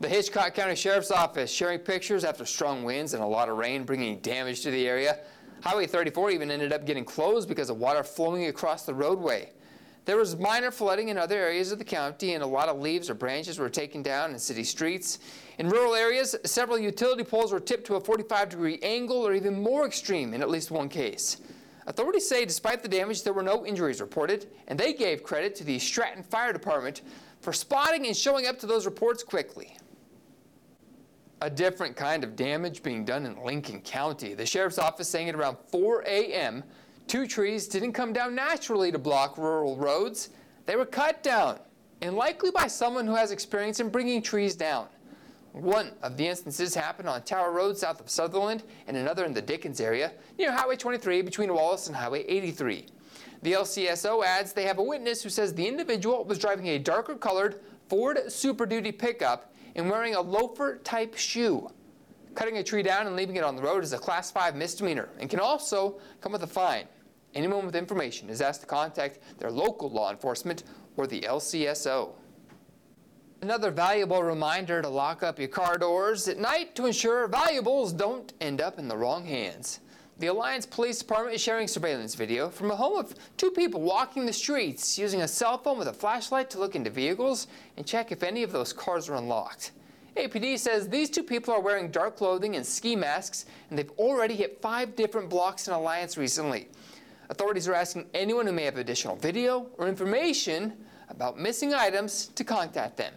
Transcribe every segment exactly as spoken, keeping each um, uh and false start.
The Hitchcock County Sheriff's Office sharing pictures after strong winds and a lot of rain bringing damage to the area. Highway thirty-four even ended up getting closed because of water flowing across the roadway. There was minor flooding in other areas of the county, and a lot of leaves or branches were taken down in city streets. In rural areas, several utility poles were tipped to a forty-five degree angle or even more extreme in at least one case. Authorities say despite the damage, there were no injuries reported, and they gave credit to the Stratton Fire Department for spotting and showing up to those reports quickly. A different kind of damage being done in Lincoln County. The Sheriff's Office saying at around four A M, two trees didn't come down naturally to block rural roads. They were cut down, and likely by someone who has experience in bringing trees down. One of the instances happened on Tower Road south of Sutherland, and another in the Dickens area near Highway twenty-three between Wallace and Highway eighty-three. The L C S O adds they have a witness who says the individual was driving a darker colored Ford Super Duty pickup and wearing a loafer-type shoe. Cutting a tree down and leaving it on the road is a Class five misdemeanor and can also come with a fine. Anyone with information is asked to contact their local law enforcement or the L C S O. Another valuable reminder to lock up your car doors at night to ensure valuables don't end up in the wrong hands. The Alliance Police Department is sharing surveillance video from a home of two people walking the streets using a cell phone with a flashlight to look into vehicles and check if any of those cars are unlocked. A P D says these two people are wearing dark clothing and ski masks, and they've already hit five different blocks in Alliance recently. Authorities are asking anyone who may have additional video or information about missing items to contact them.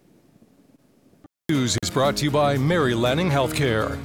News is brought to you by Mary Lanning Healthcare.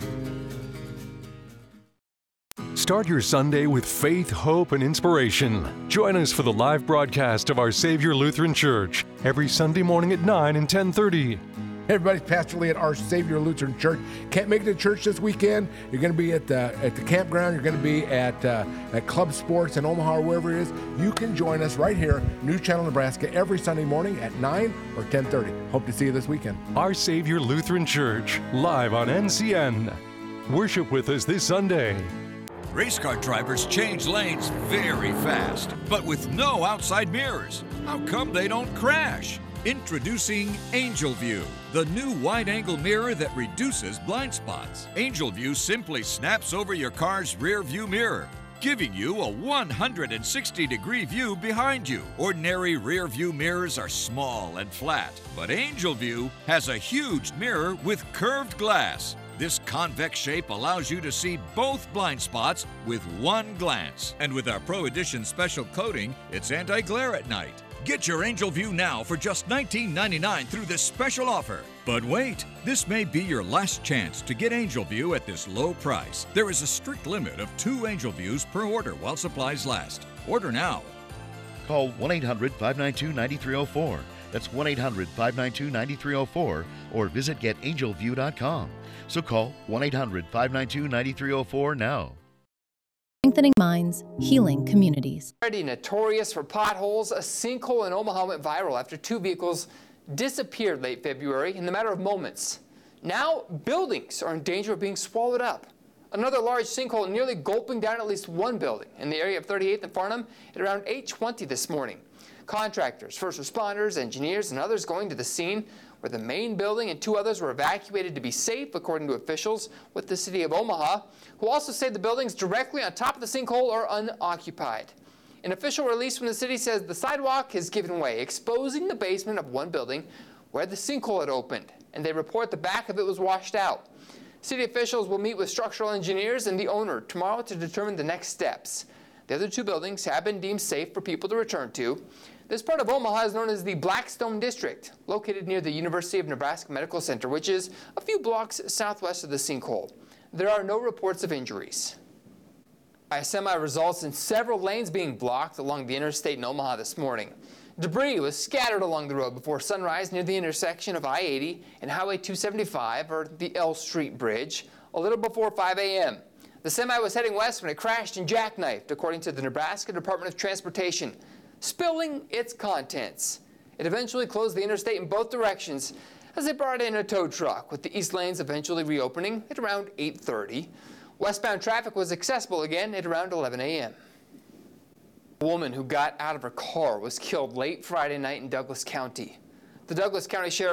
Start your Sunday with faith, hope, and inspiration. Join us for the live broadcast of Our Savior Lutheran Church every Sunday morning at nine and ten thirty. Hey everybody, it's Pastor Lee at Our Savior Lutheran Church. Can't make it to church this weekend? You're going to be at the at the campground. You're going to be at uh, at Club Sports in Omaha or wherever it is. You can join us right here, News Channel, Nebraska, every Sunday morning at nine or ten thirty. Hope to see you this weekend. Our Savior Lutheran Church, live on N C N. Worship with us this Sunday. Race car drivers change lanes very fast, but with no outside mirrors. How come they don't crash? Introducing Angel View, the new wide-angle mirror that reduces blind spots. Angel View simply snaps over your car's rear view mirror, giving you a one hundred sixty degree view behind you. Ordinary rear view mirrors are small and flat, but Angel View has a huge mirror with curved glass. This convex shape allows you to see both blind spots with one glance. And with our Pro Edition special coating, it's anti-glare at night. Get your Angel View now for just nineteen ninety-nine through this special offer. But wait, this may be your last chance to get Angel View at this low price. There is a strict limit of two Angel Views per order while supplies last. Order now. Call one eight hundred, five nine two, nine three zero four. That's one eight hundred, five nine two, nine three zero four or visit get angel view dot com. So call one eight hundred, five nine two, nine three zero four now. Strengthening minds, healing communities. Already notorious for potholes, a sinkhole in Omaha went viral after two vehicles disappeared late February in the matter of moments. Now, buildings are in danger of being swallowed up. Another large sinkhole nearly gulping down at least one building in the area of thirty-eighth and Farnham at around eight twenty this morning. Contractors, first responders, engineers, and others going to the scene where the main building and two others were evacuated to be safe, according to officials with the city of Omaha, who also say the buildings directly on top of the sinkhole are unoccupied. An official release from the city says the sidewalk has given way, exposing the basement of one building where the sinkhole had opened, and they report the back of it was washed out. City officials will meet with structural engineers and the owner tomorrow to determine the next steps. The other two buildings have been deemed safe for people to return to. This part of Omaha is known as the Blackstone District, located near the University of Nebraska Medical Center, which is a few blocks southwest of the sinkhole. There are no reports of injuries. A semi results in several lanes being blocked along the interstate in Omaha this morning. Debris was scattered along the road before sunrise near the intersection of I eighty and Highway two seventy-five, or the L Street Bridge, a little before five A M The semi was heading west when it crashed and jackknifed, according to the Nebraska Department of Transportation, spilling its contents. It eventually closed the interstate in both directions as they brought in a tow truck, with the east lanes eventually reopening at around eight thirty. Westbound traffic was accessible again at around eleven A M A woman who got out of her car was killed late Friday night in Douglas County. The Douglas County Sheriff